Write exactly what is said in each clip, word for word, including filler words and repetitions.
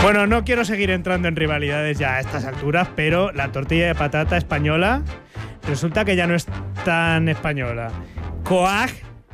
Bueno, no quiero seguir entrando en rivalidades ya a estas alturas, pero la tortilla de patata española resulta que ya no es tan española. COAG,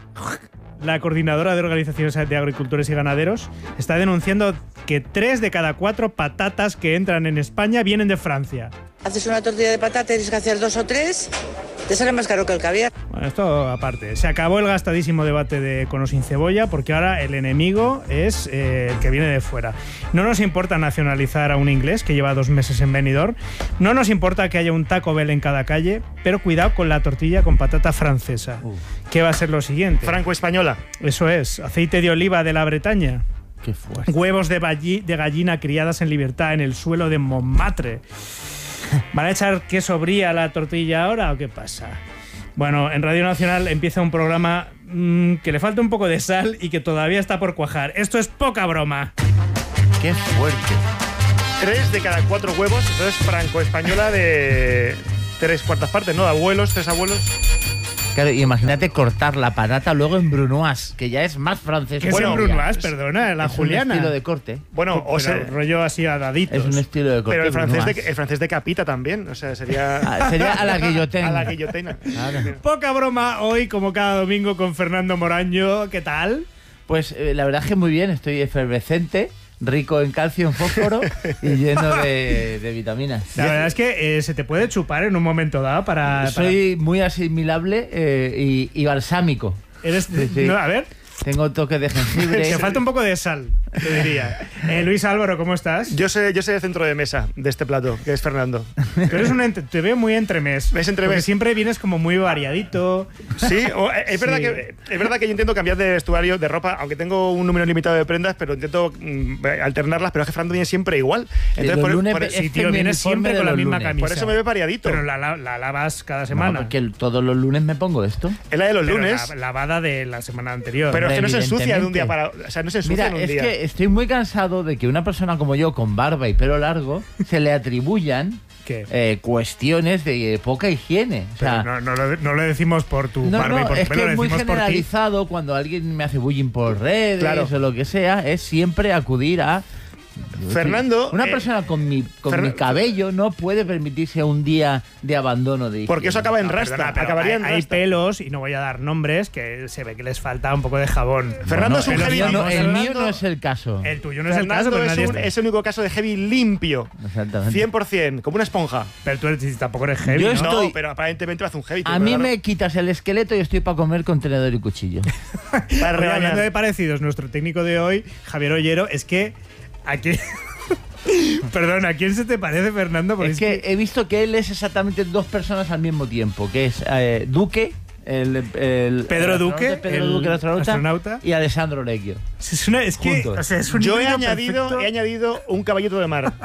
la coordinadora de organizaciones de agricultores y ganaderos, está denunciando que tres de cada cuatro patatas que entran en España vienen de Francia. Haces una tortilla de patata, tienes que hacer dos o tres, te sale más caro que el caviar. Bueno, esto aparte. Se acabó el gastadísimo debate de con o sin cebolla, porque ahora el enemigo es eh, el que viene de fuera. No nos importa nacionalizar a un inglés que lleva dos meses en Benidorm. No nos importa que haya un Taco Bell en cada calle, pero cuidado con la tortilla con patata francesa. Uh. ¿Qué va a ser lo siguiente? Franco-española. Eso es. Aceite de oliva de la Bretaña. Qué fuerte. Huevos de, de gallina criadas en libertad en el suelo de Montmartre. ¿Van a echar queso brie a la tortilla ahora o qué pasa? Bueno, en Radio Nacional empieza un programa mmm, que le falta un poco de sal y que todavía está por cuajar. Esto es poca broma. ¡Qué fuerte! Tres de cada cuatro huevos, entonces franco-española de tres cuartas partes, ¿no? Abuelos, tres abuelos. Claro, imagínate cortar la patata luego en brunoise, que ya es más francés. ¿Qué bueno, es en brunoise? Perdona, la es juliana. Es un estilo de corte. Bueno, o sea, rollo así a daditos. Es un estilo de corte. Pero el francés, de, el francés decapita también, o sea, sería... Ah, sería a la guillotina. A la guillotina. Claro. Poca broma hoy, como cada domingo, con Fernando Moraño. ¿Qué tal? Pues eh, la verdad es que muy bien, estoy efervescente. Rico en calcio, en fósforo y lleno de, de vitaminas. La verdad es que eh, se te puede chupar en un momento dado para... Soy para... muy asimilable eh, y, y balsámico. ¿Eres? Sí, sí. No, a ver... Tengo toque de jengibre. Te falta un poco de sal, te diría. Eh, Luis Álvaro, ¿cómo estás? Yo sé, yo sé el centro de mesa de este plato, que es Fernando. Tú eres un entre, te veo muy entremés. ¿Ves entremés? Porque siempre vienes como muy variadito. Sí, o, es, verdad sí. que, es verdad que yo intento cambiar de vestuario, de ropa, aunque tengo un número limitado de prendas, pero intento mm, alternarlas, pero es que Fernando viene siempre igual. Entonces, por, lunes, por, sí, tío, vienes siempre con la misma lunes. camisa. Por eso me ve variadito. Pero la, la, la lavas cada semana. No, porque todos los lunes me pongo esto. Es la de los pero lunes. La, lavada de la semana anterior. Pero es que no se ensucia de un día para... O sea, no se ensucia Mira, en un es día. que estoy muy cansado de que una persona como yo, con barba y pelo largo, se le atribuyan ¿Qué? Eh, cuestiones de poca higiene. O sea, no, no, lo, no lo decimos por tu no, barba no, y por tu es pelo, que lo es muy decimos por ti. generalizado cuando alguien me hace bullying por redes Claro. o lo que sea, es siempre acudir a... Fernando, una eh, persona con mi con Fern- mi cabello no puede permitirse un día de abandono de higiene. Porque eso acaba en No, rasta. perdona, pero acabaría hay, en hay rasta. pelos, y no voy a dar nombres, que se ve que les falta un poco de jabón. Fernando Bueno, es un el heavy mío no, limpio. el mío Fernando- no es el caso. El tuyo no es el Fernando caso, pero es, nadie un, está. es el único caso de heavy limpio. Exactamente. cien por ciento, como una esponja. Pero tú eres, tampoco eres heavy, Yo ¿no? estoy- No, pero aparentemente lo hace un heavy. A tío, mí claro. me quitas el esqueleto y estoy para comer con tenedor y cuchillo. Para Oye, regañar. hablando de parecidos, nuestro técnico de hoy, Javier Ollero, es que aquí... Perdón, ¿a quién se te parece, Fernando? Porque Es que he visto que él es exactamente dos personas al mismo tiempo, que es eh, Duque, el, el Pedro el Duque, astronauta, Pedro el Duque, el astronauta, astronauta. y Alessandro Lecchio. Es, una, es que, Juntos. o sea, es un Yo he híbrido añadido, perfecto. he añadido un caballito de mar.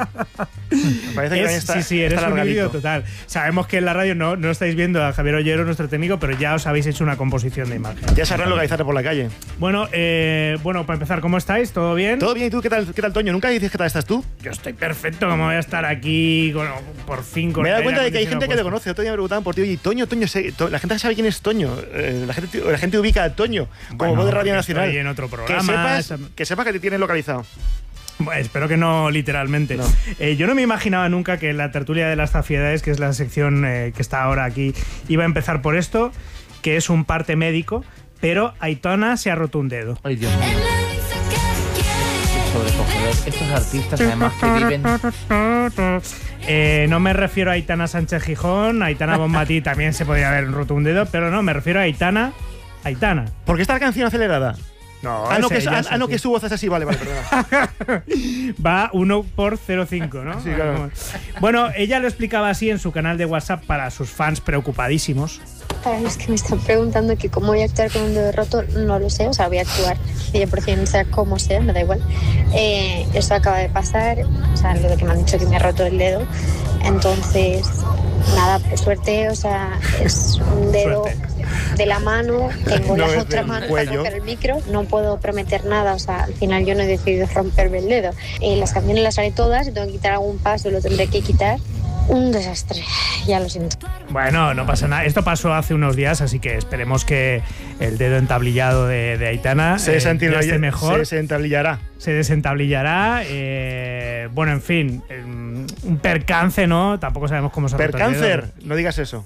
Me parece que Es- también está, sí, sí, eres está un largadito. híbrido total. Sabemos que en la radio no, no estáis viendo a Javier Ollero, nuestro técnico, pero ya os habéis hecho una composición de imagen. Ya sabrán localizarte por la calle. Bueno, eh, bueno, para empezar, ¿cómo estáis? ¿Todo bien? ¿Todo bien? ¿Y tú qué tal, qué tal, Toño? ¿Nunca dices qué tal estás tú? Yo estoy perfecto, como voy a estar aquí, bueno, por fin con Me he dado el cuenta aire de que hay gente que te acondicionado conoce. Otro día me preguntaban por ti. Oye, Toño, Toño, sé- To- la gente sabe quién es Toño. Eh, la, gente, la gente ubica a Toño como Bueno, voz de Radio porque Nacional. estoy en otro que programa. sepas, que sepas que te tienen localizado. Bueno, espero que no literalmente. No. Eh, yo no me imaginaba nunca que la tertulia de las zafiedades, que es la sección eh, que está ahora aquí, iba a empezar por esto, que es un parte médico, pero Aitana se ha roto un dedo. Ay, Dios mío. Qué sobrecogedor. Estos artistas, además, que viven... Eh, no me refiero a Aitana Sánchez Gijón, Aitana Bonmatí también se podría haber roto un dedo, pero no, me refiero a Aitana. Aitana. ¿Por qué está la canción acelerada? No, Ah, no, ese que, ya ah, es ah, no, así. que su voz es así. Vale, vale, perdona. Va uno por cero coma cinco, ¿no? Sí, claro. Bueno, ella lo explicaba así en su canal de WhatsApp para sus fans preocupadísimos. Para los que me están preguntando que cómo voy a actuar con un dedo roto, no lo sé, o sea, voy a actuar cien por ciento, sea como sea, me da igual. Eh, esto acaba de pasar, o sea, lo de que me han dicho que me ha roto el dedo, entonces, nada, por suerte, o sea, es un dedo Suerte. de la mano, tengo No la es otra del mano para cuello. coger el micro, no puedo prometer nada, o sea, al final yo no he decidido romperme el dedo. Eh, las canciones las haré todas, si tengo que quitar algún paso lo tendré que quitar. Un desastre, ya lo siento. Bueno, no pasa nada. Esto pasó hace unos días, así que esperemos que el dedo entablillado de, de Aitana se, eh, ya esté mejor. se desentablillará. Se desentablillará. Eh, bueno, en fin, eh, un percance, ¿no? Tampoco sabemos cómo se ha roto el dedo. Percáncer, no digas eso.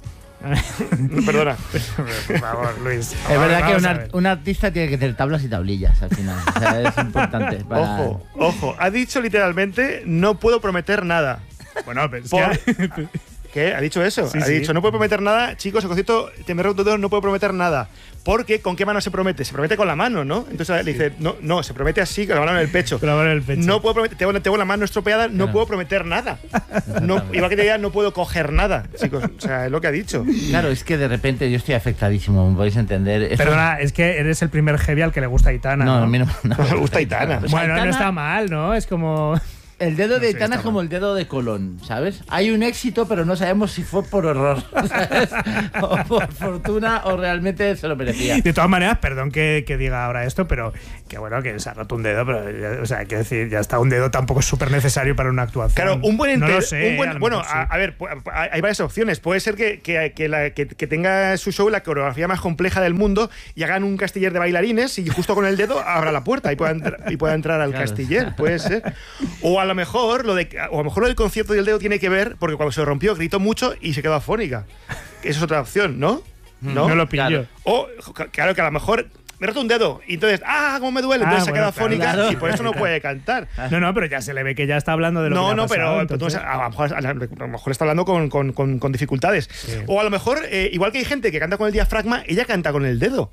No, perdona. Por favor, Luis. Es verdad Vamos que a un, ver. un artista tiene que tener tablas y tablillas al final. O sea, es importante. Para... Ojo, ojo. Ha dicho literalmente, no puedo prometer nada. Bueno, pero es Por- que- ¿Qué? ¿Ha dicho eso? Sí, ha sí. dicho, no puedo prometer nada. Chicos, el concierto te me he roto el dedo, no puedo prometer nada. Porque, ¿con qué mano se promete? Se promete con la mano, ¿no? Entonces le dice, no, no, se promete así, con la mano en el pecho. Con la mano en el pecho. No puedo prometer, tengo, tengo la mano estropeada, no Claro. puedo prometer nada. No, igual que te diga, no puedo coger nada, chicos. O sea, es lo que ha dicho. Claro, es que de repente yo estoy afectadísimo, me podéis entender. Esto- Perdona, es que eres el primer heavy al que le gusta Aitana. No, ¿no? a mí no, no. Me gusta Aitana. Pues Bueno, Aitana- no está mal, ¿no? Es como... El dedo No de sé, Aitana está es como mal. el dedo de Colón, ¿sabes? Hay un éxito, pero no sabemos si fue por error, ¿sabes? O por fortuna o realmente se lo merecía. De todas maneras, perdón que, que diga ahora esto, pero que bueno, que se ha roto un dedo, pero ya- o sea, hay que decir, ya está, un dedo tampoco es súper necesario para una actuación. Claro, un buen No enter- lo sé, un buen- a lo bueno, mejor sí. a, a ver, pu- hay varias opciones. Puede ser que, que, que la- que- que tenga su show la coreografía más compleja del mundo y hagan un castiller de bailarines y justo con el dedo abra la puerta y pueda, entrar, y pueda entrar al Claro. castiller. Puede ser. O a lo mejor lo de, o a lo mejor lo del concierto del dedo tiene que ver porque cuando se rompió gritó mucho y se quedó afónica. Esa es otra opción, ¿no? No, lo pillo. Claro. O, claro, que a lo mejor me he roto un dedo y entonces, ¡ah, cómo me duele! Ah, Entonces se bueno, queda claro, afónica claro. y por eso no puede cantar. No, no, pero ya se le ve que ya está hablando de lo que No, le ha no, pasado, pero entonces- entonces, a, lo mejor, a lo mejor está hablando con, con- con- con dificultades. O a lo mejor, eh, igual que hay gente que canta con el diafragma, ella canta con el dedo.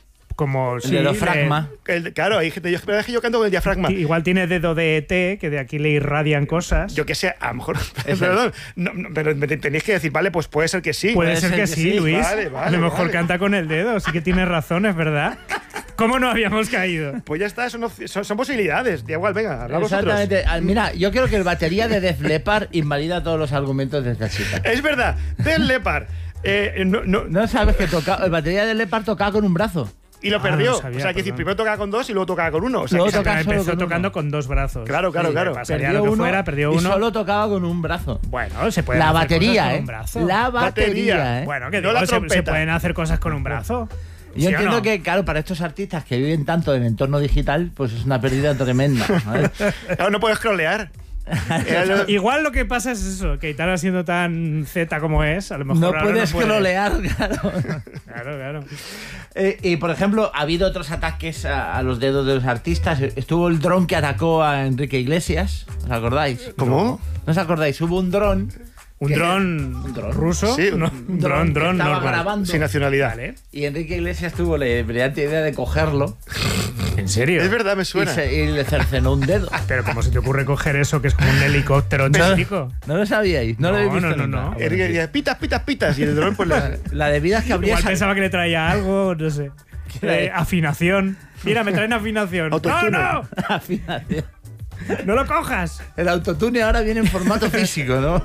como El sí, diafragma. El- claro, hay gente, yo, pero es que yo canto con el diafragma. le- igual tiene dedo de E T, que de aquí le irradian cosas. Yo que sé, a lo mejor. Perdón, no, no, pero me te- tenéis que decir, vale, pues puede ser que sí. Puede ser que sí, Luis. Vale, vale, a lo mejor vale. canta con el dedo, sí que tienes razones, ¿verdad? ¿Cómo no habíamos caído? Pues ya está, son, op- son, son posibilidades. Da igual, venga, habla vosotros. Exactamente. Ah, Mira, yo creo que el batería de Def Leppard invalida todos los argumentos de esta chica. Es verdad, Del Leppard. eh, no, no, No sabes que toca, el batería de Leppard tocaba con un brazo. y lo Ah, perdió. no sabía, o sea, que decir, perdón. primero tocaba con dos y luego tocaba con uno. O sea, Luego que- toca solo empezó con uno. tocando con dos brazos. Claro, claro, Sí, claro. le pasaría Perdió lo que uno fuera, perdió y uno. solo tocaba con un brazo. Bueno, se puede La hacer batería, cosas con ¿eh? un brazo. La batería, Batería. ¿eh? Bueno, que No digo, la se- se, trompeta. pueden hacer cosas con un brazo. Yo ¿Sí o entiendo no? que, claro, para estos artistas que viven tanto en entorno digital, pues es una pérdida tremenda. ¿sabes? Claro, no puedes scrollear. Era lo- Igual lo que pasa es eso, que Aitana siendo tan Z como es, a lo mejor No ahora puedes puede. scrollear, claro. Claro, claro. Eh, y por ejemplo, ha habido otros ataques a, a los dedos de los artistas. Estuvo el dron que atacó a Enrique Iglesias. ¿Os acordáis? ¿Cómo? ¿No os acordáis? Hubo un dron. ¿Un que- dron, ¿Un dron? ruso? Sí, No, un un dron, que dron, estaba normal. grabando. Sin nacionalidad. Vale. Y Enrique Iglesias tuvo la brillante idea de cogerlo ¿En serio? Es verdad, me y, suena. se- y le cercenó un dedo. Pero ¿cómo se te ocurre coger eso que es como un helicóptero chico? ¿No lo sabíais? No, lo habéis No, visto no, no, nunca. no. Enrique decía, pitas, pitas, pitas. Y el dron, pues le. La de vidas que habría Igual sal- pensaba que le traía algo, no sé. era? Eh, afinación. Mira, me traen afinación. ¡No, Autotune. no! Afinación. ¡No lo cojas! El autotune ahora viene en formato físico, ¿no?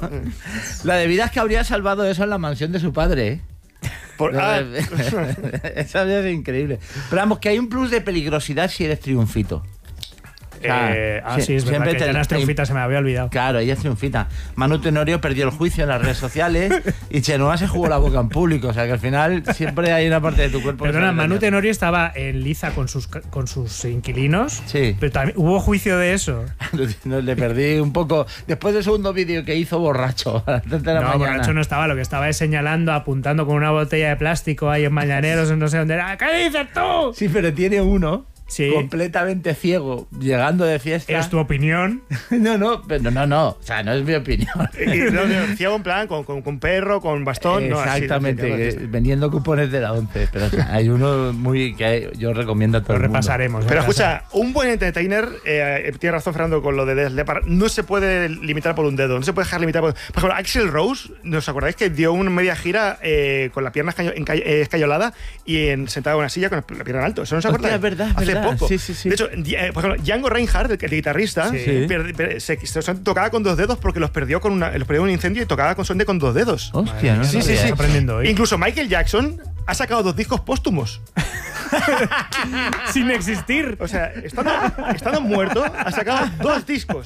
La de vidas que habría salvado eso en la mansión de su padre, ¿eh? Por- ah, Eso habría sido increíble. Pero vamos, que hay un plus de peligrosidad si eres triunfito. O sea, Eh, ah, sie- sí, es verdad siempre que te- Aitana es te- triunfita, se me había olvidado. Claro, ella es triunfita. Manu Tenorio perdió el juicio en las redes sociales y Chenoa se jugó la boca en público. O sea que al final siempre hay una parte de tu cuerpo que Perdona, sale Manu dañada. Tenorio estaba en liza con sus, ca- con sus inquilinos. Sí. Pero también hubo juicio de eso. No, le perdí un poco. Después del segundo vídeo que hizo borracho a las tres de la No, mañana. borracho no estaba. Lo que estaba es señalando, apuntando con una botella de plástico ahí en Mañaneros, en no sé dónde era. ¿Qué dices tú? Sí, pero tiene uno Sí. completamente ciego, llegando de fiesta. Es tu opinión. No, no, pero no, no. O sea, no es mi opinión. y- y- no, no, ciego en plan, con, con, con perro, con bastón. no, así, Exactamente, no, que- no, no, no. vendiendo cupones de la once. Pero o sea, hay uno muy que yo recomiendo a todo Lo el mundo. repasaremos. Pero en casa. escucha, un buen entertainer, eh, tiene razón Fernando con lo de Def Leppard, no se puede limitar por un dedo, no se puede dejar limitar por... Por ejemplo, Axl Rose, ¿nos acordáis que dio una media gira eh, con la pierna escaño- enca- eh, escayolada y en, sentado en una silla con la pierna en alto? ¿Eso no se Hostia, acordáis? es verdad, es Hace verdad. poco. Sí, sí, sí. De hecho, di- eh, por ejemplo, Django Reinhardt, el, el guitarrista, Sí. per- per- se, se- se tocaba con dos dedos porque los perdió con una, los perdió en un incendio y tocaba con sonde con dos dedos. Hostia, ¿no? Madre mía, Sí, sí, lo sí. estás aprendiendo hoy. Incluso Michael Jackson ha sacado dos discos póstumos. Sin existir. O sea, estando, estando muerto, ha sacado dos discos.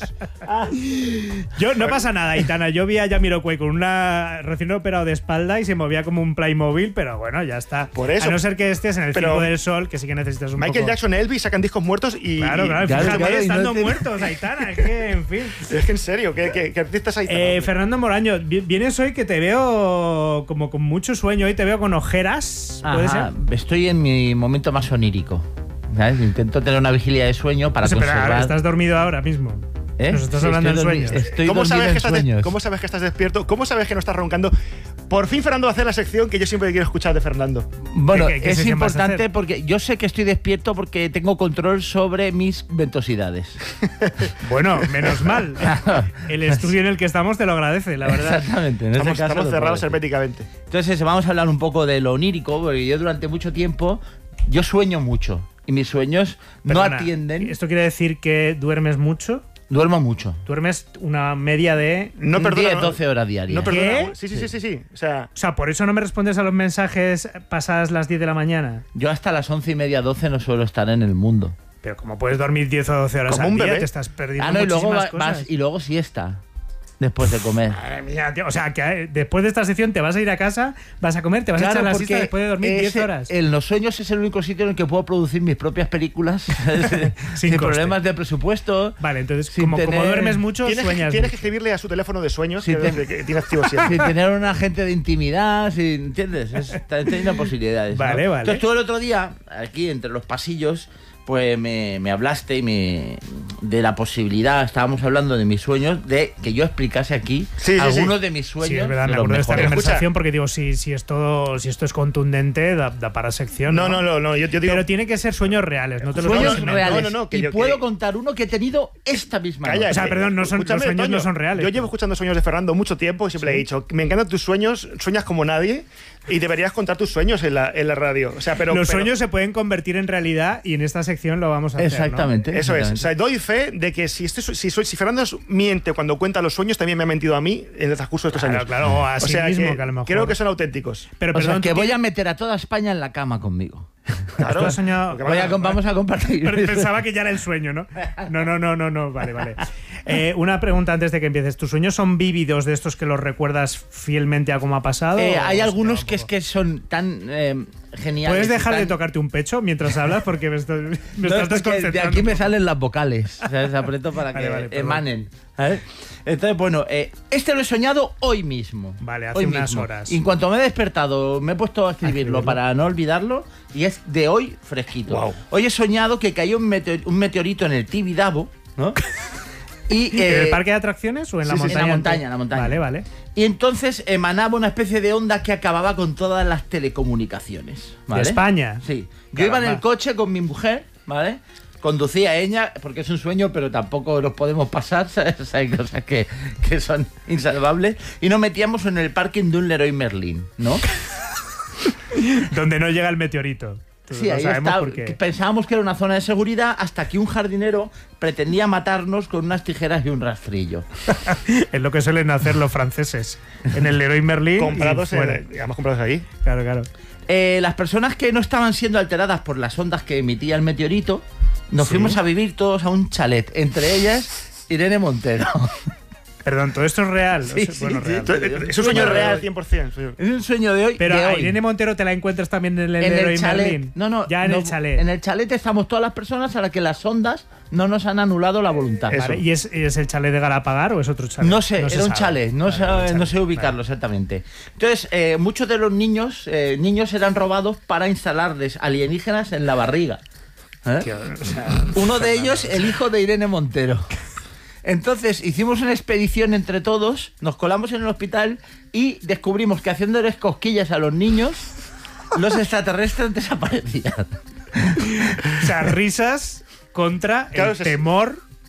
Yo, no pasa nada, Aitana. Yo vi a Jamiroquai con una recién operado de espalda y se movía como un Playmobil, pero bueno, ya está. Por eso. A no ser que estés en el Pero Circo del Sol, que sí que necesitas un Michael poco... Jackson, Elvis sacan discos muertos y. Claro, claro, y- claro, fíjate, claro, y no estando te- muertos, Aitana. Es que, en fin. Es que en serio, ¿qué, qué, qué artistas hay? Eh, Fernando Moraño, vi- vienes hoy que te veo como con mucho sueño. Hoy te veo con ojeras. ¿Puede Ajá, ser? estoy en mi momento más onírico. ¿Sabes? Intento tener una vigilia de sueño para O sea, pero conservar... ahora estás dormido ahora mismo. ¿Eh? Nos estás Sí, hablando en estoy dormi- sueños. Estoy ¿Cómo dormido sabes, que en estás de- sueños. ¿Cómo sabes que estás despierto? ¿Cómo sabes que no estás roncando? Por fin Fernando va a hacer la sección que yo siempre quiero escuchar de Fernando. Bueno, ¿Qué- qué es sesión vas a importante hacer? porque yo sé que estoy despierto porque tengo control sobre mis ventosidades. Bueno, menos mal. El estudio en el que estamos te lo agradece, la verdad. Exactamente. En ese Estamos, caso estamos lo cerrados puedo decir. herméticamente. Entonces vamos a hablar un poco de lo onírico, porque yo durante mucho tiempo, yo sueño mucho y mis sueños Perdona, no atienden. ¿Esto quiere decir que duermes mucho? Duermo mucho. Duermes una media de... No, perdona. diez, no- doce horas diarias. No, perdona. ¿Qué? Sí, sí, sí, sí, sí. O sea, O sea, por eso no me respondes a los mensajes pasadas las diez de la mañana. Yo hasta las once y media, doce no suelo estar en el mundo. Pero como puedes dormir diez o doce horas Como al un día, bebé. te estás perdiendo Ah, no, y luego muchísimas va- cosas. vas y luego siesta. Después de comer. Madre mía, tío. O sea, que eh, después de esta sección te vas a ir a casa, vas a comer, te vas a echar la siesta después de dormir diez ese- horas. En los sueños es el único sitio en el que puedo producir mis propias películas sin, Sin coste. problemas de presupuesto. Vale, entonces, sin como, como tener- duermes mucho, tienes, que, sueñas tienes que mucho. escribirle a su teléfono de sueños Sí, que, te- que- que tiene activo siempre. Sin tener un agente de intimidad, sin, ¿entiendes? Es, está teniendo posibilidades. ¿no? Vale, vale. Entonces tú el otro día, aquí entre los pasillos, pues me, me hablaste y me, de la posibilidad, estábamos hablando de mis sueños, de que yo explicase aquí Sí, sí, algunos sí. de mis sueños. Sí, es verdad, de me los acuerdo de esta mejores. conversación porque digo, si, si, esto, si esto es contundente, da, da para sección. No, no, no, no, yo, yo digo. Pero tiene que ser sueños reales, no te los Sueños puedes inventar. reales. No, no, no, que y yo- puedo que- contar uno que he tenido esta misma Calla, noche. O sea, que- perdón, no son- los escúchame, sueños no Toño, son reales. Yo llevo escuchando sueños de Fernando mucho tiempo y siempre le he dicho, me encantan tus sueños, sueñas como nadie y deberías contar tus sueños en la, en la radio. O sea, pero Los pero- sueños se pueden convertir en realidad y en esta sección lo vamos a hacer. ¿no? Exactamente. Eso es. exactamente. O sea, doy fe de que si, este, si, soy, si Fernando miente cuando cuenta los sueños, también me ha mentido a mí en el transcurso de estos Claro, años. claro, o a o sí sea, mismo, que que a lo mejor. creo que son auténticos. Pero O sea, perdón, que ¿tú voy tienes- a meter a toda España en la cama conmigo. Claro. ¿Tú has soñado- Porque Voy a, van vamos a compartir. Pero pensaba que ya era el sueño, ¿no? No, no, no, no, no. Vale, vale. Eh, una pregunta antes de que empieces. ¿Tus sueños son vívidos de estos que los recuerdas fielmente a cómo ha pasado? Eh, o hay se algunos te va que un es poco? que son tan eh, geniales. ¿Puedes y dejar de tan- tocarte un pecho mientras hablas? Porque me, estoy, me No, estás es que desconcentrando. de aquí me salen las vocales. O sea, se aprieto para Vale, que vale, perdón. emanen. ¿sabes? Entonces, bueno, eh, este lo he soñado hoy mismo. Vale, hace Hoy unas mismo. horas. Y en cuanto me he despertado, me he puesto a escribirlo escribirlo. para no olvidarlo. Y es de hoy fresquito. Guau. Hoy he soñado que cayó un, meteo- un meteorito en el Tibidabo, ¿no? Y, ¿En eh, el parque de atracciones o en la sí, sí, en la montaña? montaña, en la montaña. Vale, vale. Y entonces emanaba una especie de onda que acababa con todas las telecomunicaciones. ¿vale? ¿De España? Sí. Yo iba en el Caramba. coche con mi mujer, ¿vale? Conducía ella, porque es un sueño, pero tampoco los podemos pasar, ¿sabes? O sea, hay cosas que, que son insalvables. Y nos metíamos en el parking de un Leroy Merlin, ¿no? Donde no llega el meteorito. Sí, Lo ahí sabemos está. porque- que Pensábamos que era una zona de seguridad hasta que un jardinero pretendía matarnos con unas tijeras y un rastrillo. Es lo que suelen hacer los franceses. En el Leroy Merlin. y Comprados, fuera. en, además comprados ahí. Claro, claro. Eh, las personas que no estaban siendo alteradas por las ondas que emitía el meteorito, nos Sí. fuimos a vivir todos a un chalet, entre ellas Irene Montero. Perdón, todo esto es real. Sí, O sea, sí, bueno, sí. real. Entonces, Es un sueño real, cien por ciento. sueño. Es un sueño de hoy. Pero de a hoy. Irene Montero te la encuentras también en el en Leroy el chalet. Merlin. No, no, Ya en no, el chalet. En el chalet estamos todas las personas a las que las ondas no nos han anulado la voluntad. Eso. Vale, ¿y es, es el chalet de Galapagar o es otro chalet? No sé, se era un sabe. chalet, no, Vale, sé, era un chalet. no sé ubicarlo exactamente. Entonces, eh, muchos de los niños, eh, niños eran robados para instalarles alienígenas en la barriga. ¿Eh? Tío, o sea, Uno de ellos, el hijo de Irene Montero. Entonces hicimos una expedición entre todos, nos colamos en el hospital y descubrimos que haciéndoles cosquillas a los niños, los extraterrestres desaparecían. o sea, risas contra Claro, el se- temor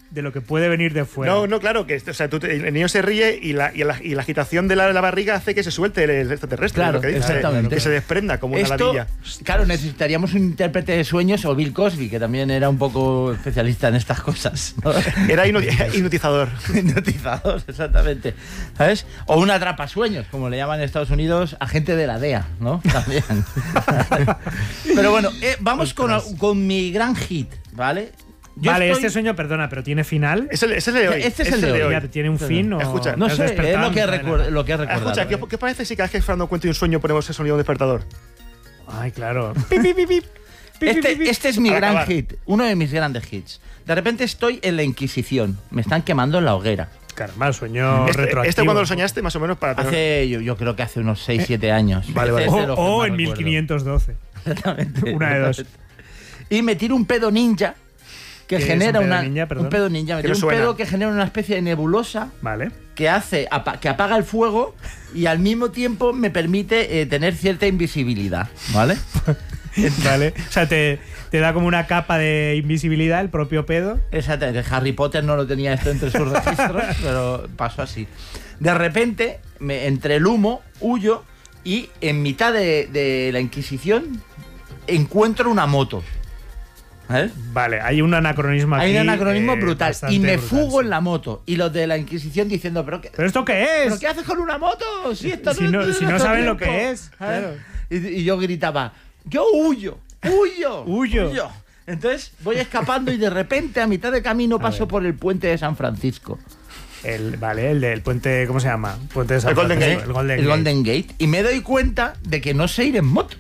de lo que puede venir de fuera. No, no, claro, que o sea, tú te- el niño se ríe y la, y la, y la agitación de la, la barriga hace que se suelte el, el extraterrestre. Claro, es lo que dice, exactamente. que se desprenda como una Esto, ladilla. claro, necesitaríamos un intérprete de sueños o Bill Cosby, que también era un poco especialista en estas cosas, ¿no? Era hipno- hipnotizador. Hipnotizador, exactamente. ¿Sabes? O un atrapasueños, como le llaman en Estados Unidos, agente de la D E A, ¿no? También. Pero bueno, eh, vamos con, con mi gran hit, ¿vale? Yo vale, estoy- este sueño, perdona, pero ¿tiene final? Es el, es el de hoy. Este es el de hoy. Ya, ¿tiene un fin o...? Escucha, No has sé, es despertado? lo que, recuer- lo que he Ah, recordado. escucha, ¿qué, ¿eh? ¿qué parece si cada vez que Fernando cuenta un sueño ponemos ese sonido de despertador? Ay, claro. Pip, pip, pip, pip. Pip, pip, Este, pip. este es mi Para gran acabar. hit, uno de mis grandes hits. De repente estoy en la Inquisición, me están quemando en la hoguera. Caramba, sueño Este, retroactivo. este cuando lo soñaste, más o menos para tener- Hace, yo, yo creo que hace unos seis siete años. Vale, vale. Este O, es de los que o más en recuerdo. mil quinientos doce. Exactamente. Una de dos. Y me tiro un pedo ninja que ¿Qué es genera un pedo una ninja, perdón? un pedo ninja, me ¿Qué tiro me un suena? pedo que genera una especie de nebulosa Vale. que hace apa- que apaga el fuego y al mismo tiempo me permite eh, tener cierta invisibilidad, ¿vale? Vale. O sea, te, te da como una capa de invisibilidad el propio pedo. Exactamente, Harry Potter no lo tenía esto entre sus registros, pero pasó así. De repente, me, entre el humo, huyo y en mitad de, de la Inquisición encuentro una moto. ¿Sabes? Vale, hay un anacronismo aquí. Hay un anacronismo eh, brutal. bastante Y me brutal, fugo sí. en la moto. Y los de la Inquisición diciendo, ¿pero qué, ¿Pero esto qué es? ¿pero qué haces con una moto? Si, esto Si no- es de si no nuestro saben lo tiempo". que es, ¿Sabes? claro. Y, y yo gritaba, yo huyo, huyo, Huyo. Entonces voy escapando y de repente a mitad de camino paso ver. por el puente de San Francisco. El, vale, el del puente, ¿cómo se llama? Puente de San El Golden Francisco, Gate. El Golden el Gate. Golden Gate. Y me doy cuenta de que no sé ir en moto.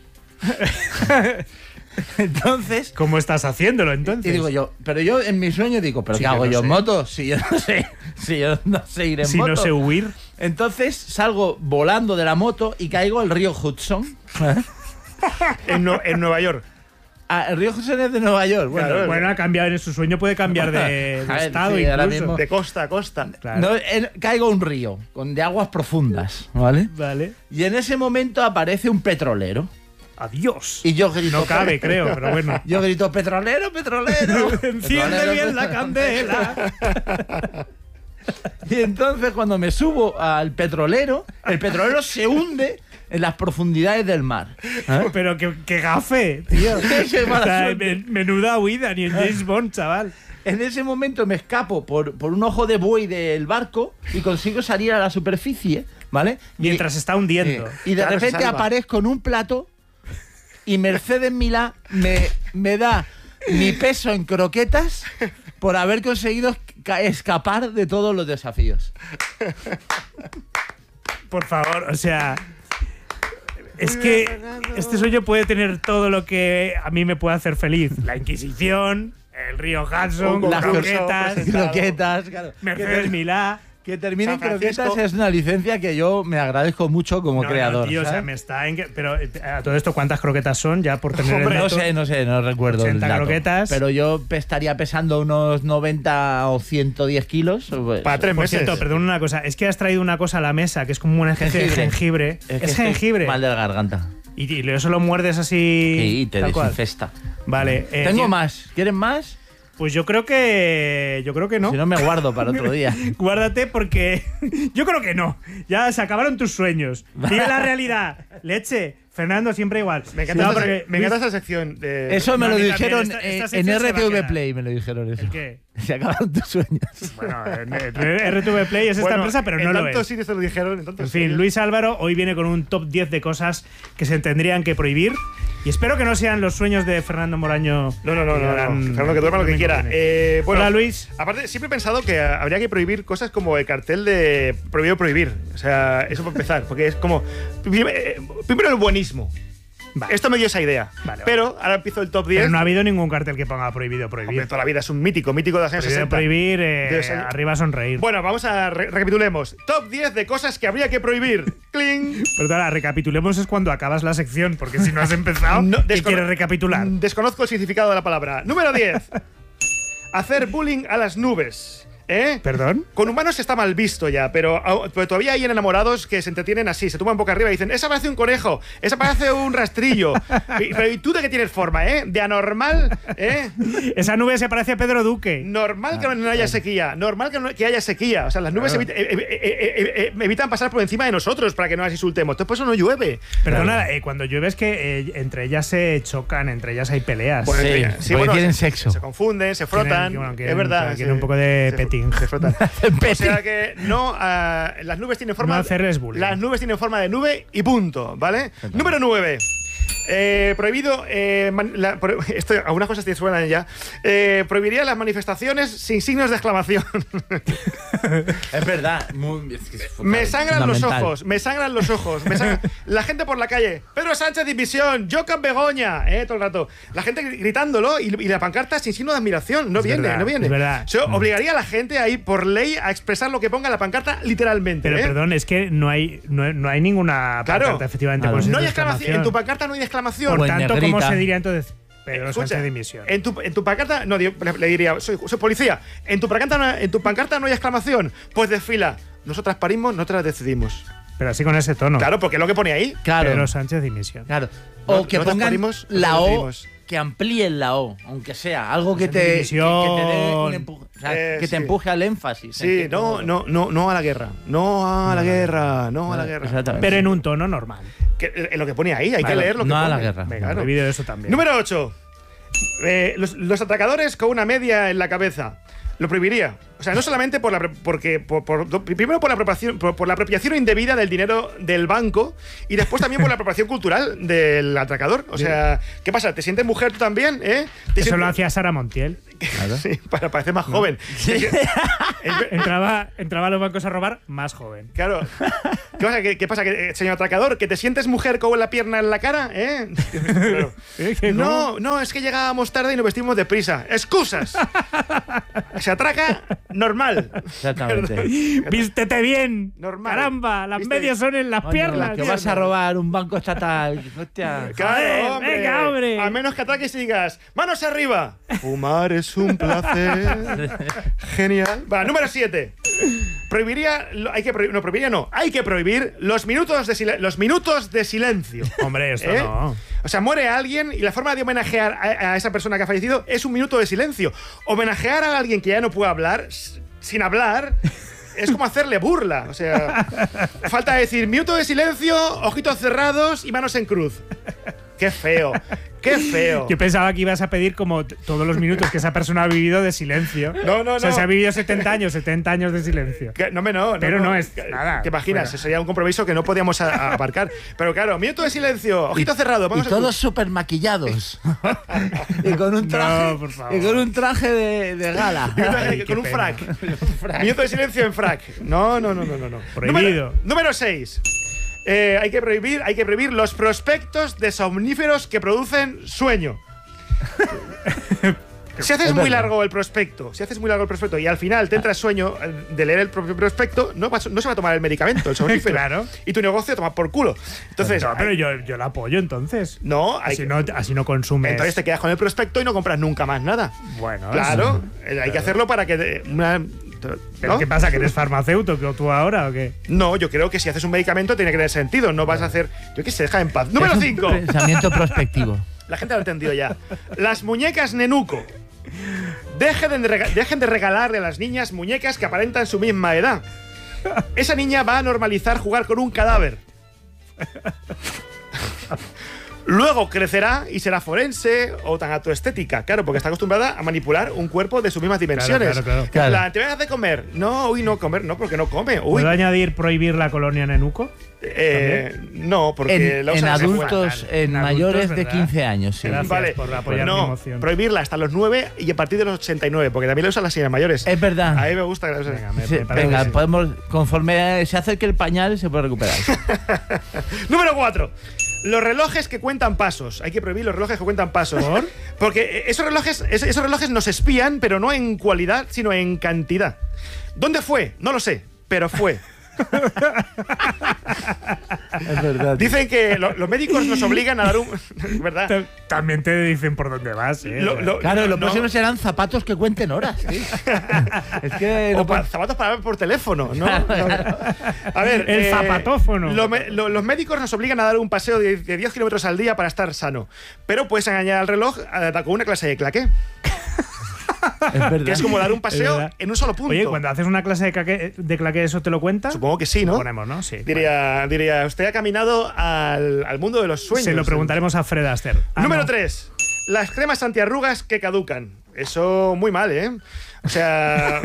Entonces, ¿Cómo estás haciéndolo y entonces? digo yo, pero yo en mi sueño digo, ¿pero Sí, qué que hago no yo sé. en moto? Si yo no sé, si yo no sé ir en si moto. no sé huir. Entonces salgo volando de la moto y caigo al río Hudson. en, Nue- en Nueva York. Ah, el río Hudson es de Nueva York. Bueno, Claro, Bueno, ha cambiado en su sueño, puede cambiar de, de A ver, estado sí, ahora incluso. mismo. De costa a costa. Claro. no, en- caigo a un río con de aguas profundas, ¿vale? Vale. Y en ese momento aparece un petrolero Adiós. y yo grito, No cabe, creo, pero bueno. yo grito, petrolero, petrolero. Enciende Petrolero, bien la petrolero". candela. Y entonces cuando me subo al petrolero, el petrolero se hunde en las profundidades del mar. ¿Eh? Pero que, que gafe, tío. Qué mala O sea, suerte. men- menuda huida, ni en James Bond, chaval. En ese momento me escapo por, por un ojo de buey del barco y consigo salir a la superficie, ¿vale? Mientras se está hundiendo. Y de Claro, se repente salva. aparezco en un plato y Mercedes Milá me, me da mi peso en croquetas por haber conseguido ca- escapar de todos los desafíos. Por favor, o sea. Es que este sueño puede tener todo lo que a mí me puede hacer feliz. La Inquisición, el río Hudson, Un las concurso croquetas, presentado. Croquetas, claro. Mercedes Milá. Que termine en San Francisco. croquetas es una licencia que yo me agradezco mucho como No, creador. no, tío, o sea, ¿sabes? me está en... Pero eh, a todo esto, ¿cuántas croquetas son? Ya por tener Hombre, el No dato. sé, no sé, no recuerdo el ochenta dato. croquetas. Pero yo pe- estaría pesando unos noventa o ciento diez kilos. pues, Para tres Por meses. cierto, perdón una cosa. Es que has traído una cosa a la mesa que es como una especie de jengibre. que Es, estoy jengibre. Mal de la garganta. Y, y eso lo muerdes así. Y te tal cual. desinfesta. Vale. eh, Tengo tien- más. ¿Quieren más? Pues yo creo que. Yo creo que no. Si no, me guardo para otro día. Guárdate porque. Yo creo que no. Ya se acabaron tus sueños. Vive la realidad. Leche. Fernando, siempre igual. Me encanta, No, esta, porque me Luis- encanta esta sección. De... Eso me No, lo a mí también. dijeron Esta- esta eh, en sección se va a R T V quedar. Play. Me lo dijeron eso. ¿El qué? Se acabaron tus sueños. Bueno, en- en R T V Play es esta Bueno, empresa, pero en no lo tantos es. sitios te lo dijeron. En, tantos En fin, sitios. Luis Álvaro hoy viene con un top diez de cosas que se tendrían que prohibir. Y espero que no sean los sueños de Fernando Moraño. No, no, no, que no, no. harán- Fernando, que duerma lo que me quiera. conviene. Eh, bueno, Hola, Luis. Aparte, siempre he pensado que habría que prohibir cosas como el cartel de prohibido prohibir. O sea, eso para empezar, porque es como. eh, Primero el buenismo. Vale. Esto me dio esa idea. Vale, pero ahora empiezo el top diez. Pero no ha habido ningún cartel que ponga prohibido Hombre, prohibir. toda la vida es un mítico, mítico de los años Prohibido sesenta. prohibir, eh, De los años- arriba sonreír. Bueno, vamos a re- recapitulemos. Top diez de cosas que habría que prohibir. ¡Cling! Perdona, recapitulemos es cuando acabas la sección, porque si no has empezado, No, ¿qué descono- quieres recapitular? Mm, Desconozco el significado de la palabra. Número diez. Hacer bullying a las nubes. ¿Eh? ¿Perdón? Con humanos está mal visto ya, pero, pero todavía hay enamorados que se entretienen así, se toman boca arriba y dicen, esa parece un conejo, esa parece un rastrillo. Y- Pero ¿y tú de qué tienes forma, eh? De anormal, ¿eh? Esa nube se parece a Pedro Duque. Normal que no haya sequía, normal que, no- que haya sequía. O sea, las nubes Claro. evit- eh, eh, eh, eh, eh, evitan pasar por encima de nosotros para que no las insultemos. Entonces, por eso no llueve. Perdona, eh, cuando llueve es que eh, entre ellas se chocan, entre ellas hay peleas. Bueno, Sí, entre- porque bueno, tienen se, sexo. Se confunden, se frotan. Tienen- bueno, es quieren- verdad. quieren sí. un poco de Se- petting. Se frotan. O Petting. sea que no, ah, las nubes tienen forma. No hacerles bullying. Las nubes tienen forma de nube y punto, ¿vale? Número nueve. Eh, prohibido, eh, man- la- pro- esto, algunas cosas te suenan ya. Eh, prohibiría las manifestaciones sin signos de exclamación. Es verdad. Muy, es que es Me sangran los fundamental. ojos, me sangran los ojos. Me sangran- La gente por la calle. Pedro Sánchez División, Jocan Begoña, eh, todo el rato. La gente gritándolo y, y la pancarta sin signo de admiración. No Es viene, verdad, no viene. es verdad. Eso obligaría a la gente ahí por ley a expresar lo que ponga la pancarta literalmente. Pero ¿eh? perdón, es que no hay, no, no hay ninguna Claro. pancarta, efectivamente. Claro. con signos No hay de exclamación. En tu pancarta no hay exclamación. Por O en tanto, ¿cómo negrita. se diría entonces? Pedro Escucha, Sánchez dimisión. En tu, en tu pancarta, no, digo, le, le diría, soy, soy policía. En tu, pancarta, no- en tu pancarta no hay exclamación. Pues desfila. Nosotras parimos, nosotras decidimos. Pero así con ese tono. Claro, porque es lo que pone ahí. Claro. Pedro Sánchez dimisión. Claro. O No- que nosotros pongan parimos, la nosotros O, decidimos. que amplíen la O, aunque sea algo que Pues te, en que, división. que te dé un empuje, o sea, Eh, que te sí. empuje al énfasis. Sí, ¿En qué no, modo? no, no, no a la guerra. No a la guerra. No a la guerra. Exactamente. Pero en un tono normal. Que, eh, lo que pone ahí, hay que Vale, leer lo que no a pone. la guerra. Venga, Claro. prohibido eso también. Número ocho. los, los atracadores con una media en la cabeza. Lo prohibiría. O sea, no solamente por la porque por, por- primero por la apropiación por, por la apropiación indebida del dinero del banco y después también por la apropiación cultural del atracador. O sea, ¿qué pasa? ¿Te sientes mujer tú también? ¿Eh? ¿Te Eso sientes- lo hacía Sara Montiel. Sí, para parecer más joven. Entraba, entraba a los bancos a robar más joven. Claro. ¿Qué pasa? ¿Qué, qué pasa? ¿Que, eh, señor atracador, que te sientes mujer con la pierna en la cara? ¿Eh? Claro. ¿Eh? ¿Qué, No, no, es que llegábamos tarde y nos vestimos deprisa. ¡Excusas! Se atraca normal. Exactamente. ¡Vístete bien! Normal. ¡Caramba! Las Viste- medias son en las Coño, piernas. que vas a robar un banco estatal. Hostia. Claro, Joder, hombre. venga, hombre. A menos que atraques y digas, ¡manos arriba! Fumar es un placer. Genial. Va, número siete. Prohibiría, lo- hay que prohibir, no prohibiría no, hay que prohibir los minutos de, silen- los minutos de silencio. Hombre, esto ¿Eh? no. O sea, muere alguien y la forma de homenajear a, a esa persona que ha fallecido es un minuto de silencio. Homenajear a alguien que ya no puede hablar, s- sin hablar, es como hacerle burla. O sea, falta decir minuto de silencio, ojitos cerrados y manos en cruz. Qué feo, qué feo. Yo pensaba que ibas a pedir como t- todos los minutos que esa persona ha vivido de silencio. No, no, O sea, no. se ha vivido setenta años, setenta años de silencio. Que- No, me no, no. Pero no es Que- nada, ¿Te imaginas? fuera. Sería un compromiso que no podíamos a- a aparcar. Pero claro, minuto de silencio, ojito cerrado. Y Vamos a- todos súper maquillados. y con un traje, No, por favor. y con un traje de, de gala. Minuto- Ay, con qué un pena. frac. Minuto de silencio en frac. No, no, no, no, no. no. Prohibido. Número seis. Eh, hay que prohibir, hay que prohibir los prospectos de somníferos que producen sueño. Si haces Es muy verdad. largo el prospecto, si haces muy largo el prospecto y al final te entra sueño eh, de leer el propio prospecto, no, vas- no se va a tomar el medicamento, el somnífero. Claro. Y tu negocio toma por culo. Entonces, No, pero hay- yo, yo la apoyo entonces. no, hay Así que- no, así no consumes. entonces te quedas con el prospecto y no compras nunca más nada. Bueno, Claro, eso- eh, hay que hacerlo para que de- una- ¿Pero ¿no? qué pasa? ¿Que eres farmacéutico tú ahora o qué? No, yo creo que si haces un medicamento tiene que tener sentido. No vas a hacer. Yo qué sé, deja en paz. Número Es un cinco. Pensamiento prospectivo. La gente lo ha entendido ya. Las muñecas Nenuco. Dejen de, rega- dejen de regalarle a las niñas muñecas que aparentan su misma edad. Esa niña va a normalizar jugar con un cadáver. Luego crecerá y será forense o tanatoestética, claro, porque está acostumbrada a manipular un cuerpo de sus mismas dimensiones. claro, claro. Claro. La, ¿te vas a comer? No, uy, no comer, no, porque no come. Uy, ¿Puedo añadir prohibir la colonia Nenuco? eh, no, porque En, la en usan de adultos, fatal. en, En adultos, mayores de ¿verdad? quince años, sí. Gracias Vale, por apoyar mi no, emoción. prohibirla hasta los nueve y a partir de los ochenta y nueve, porque también la usan las señoras mayores. Es verdad. A mí me gusta que la usen. Venga, me, Sí, me parece venga, que sí. podemos, conforme se acerque el pañal, se puede recuperar. Número cuatro. Los relojes que cuentan pasos. Hay que prohibir los relojes que cuentan pasos. ¿Por? Porque esos relojes, es- esos relojes nos espían, pero no en cualidad, sino en cantidad. ¿Dónde fue? No lo sé, pero fue. Es verdad. Dicen que lo- los médicos nos obligan a dar un... ¿Verdad? Ta- También te dicen por dónde vas, ¿eh? Lo- lo- Claro, no, lo no. próximo serán zapatos que cuenten horas. ¿sí? Es que O no pa- pa- zapatos para hablar por teléfono, ¿no? No. A ver, El zapatófono. lo me- lo- los médicos nos obligan a dar un paseo de, de diez kilómetros al día para estar sano. Pero puedes engañar al reloj eh, con una clase de claqué, es verdad. que es como dar un Es paseo verdad. en un solo punto. Oye, cuando haces una clase de, claque, de claqué, ¿eso te lo cuenta? Supongo que sí, Lo ¿no? ponemos, ¿no? Sí. Diría, diría, usted ha caminado al, al mundo de los Vale. sueños. Se lo preguntaremos a Fred Astaire. Ah, Número no. tres. Las cremas antiarrugas que caducan. Eso muy mal, ¿eh? O sea,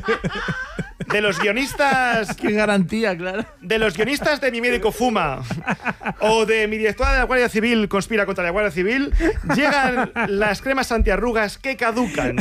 de los guionistas, Qué garantía, claro. de los guionistas de Mi médico fuma o de Mi directora de la Guardia Civil conspira contra la Guardia Civil, llegan las cremas antiarrugas que caducan.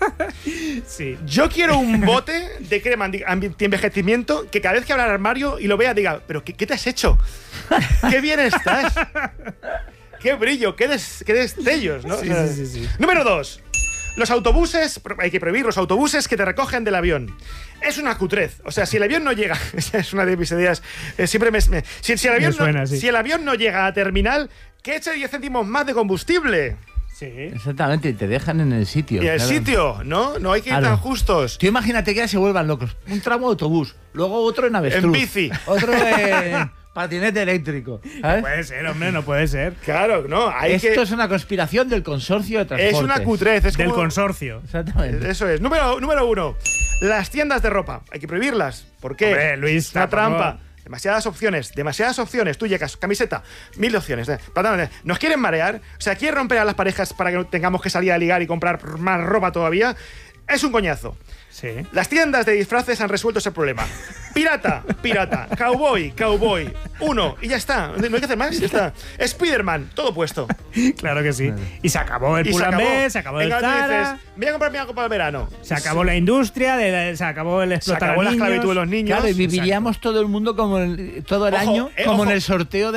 Sí. Yo quiero un bote de crema anti- anti-envejecimiento que cada vez que abra el armario y lo vea diga, pero ¿qué, qué te has hecho? ¡Qué bien estás! ¡Qué brillo! ¡Qué, des- qué destellos! ¿no? Sí, O sea, sí, sí, sí. Número dos. Los autobuses, pro- hay que prohibir los autobuses que te recogen del avión. Es una cutrez. O sea, si el avión no llega, esa es una de mis ideas, eh, siempre me... me- si, si el avión Me suena, no, sí. si el avión no llega a terminal, que eche diez céntimos más de combustible. Sí. Exactamente, y te dejan en el sitio. Y el claro. sitio, ¿no? No hay que ir Claro. tan justos. Tú imagínate que ya se vuelvan locos. Un tramo de autobús, luego otro en avestruz. En bici. Otro en patinete eléctrico. ¿sabes? Puede ser, hombre, no puede ser. Claro, no, hay Esto que... es una conspiración del consorcio de transporte. Es una cutrez, es Del como- consorcio. Exactamente. Eso es. Número, número uno. Las tiendas de ropa. Hay que prohibirlas. ¿Por qué? Hombre, Luis, es una tampoco- trampa. Demasiadas opciones, demasiadas opciones. Tú llegas, camiseta, mil opciones. eh. Pantalón, eh. ¿Nos quieren marear? O sea, ¿quieren romper a las parejas para que no tengamos que salir a ligar y comprar más ropa todavía? Es un coñazo. Sí. Las tiendas de disfraces han resuelto ese problema. Pirata, pirata. Cowboy, cowboy. Uno. Y ya está. No hay que hacer más. Ya está. Spiderman, todo puesto. Claro que sí. Y se acabó el Y se Pull&Bear, acabó. se acabó Venga, el tú Zara, dices, voy a comprarme algo para el verano. se acabó la industria, de la- se acabó el Se explotar acabó a la niños. esclavitud de los niños. Claro, y viviríamos todo el mundo como el- todo el Ojo, año eh, como ojo. en el sorteo